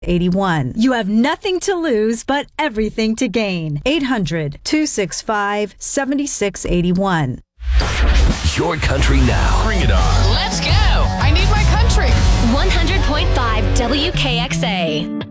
81. You have nothing to lose, but everything to gain. 800-265-7681. Your country now. Bring it on. Let's go. I need my country. 100.5 WKXA.